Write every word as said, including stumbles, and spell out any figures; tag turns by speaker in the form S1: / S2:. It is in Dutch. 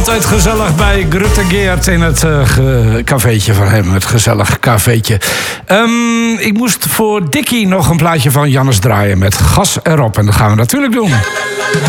S1: Altijd gezellig bij Grutte Geert in het uh, ge- cafeetje van hem. Het gezellig cafeetje. Um, ik moest voor Dickie nog een plaatje van Jannes draaien met gas erop. En dat gaan we natuurlijk doen.